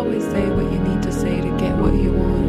always say what you need to say to get what you want.